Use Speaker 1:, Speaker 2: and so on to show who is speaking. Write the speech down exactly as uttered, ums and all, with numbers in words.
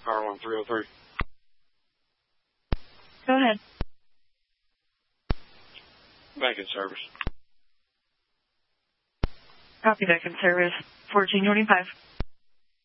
Speaker 1: Power one three oh three.
Speaker 2: Go ahead.
Speaker 1: Banking service.
Speaker 2: Copy that in service. fourteen twenty-five.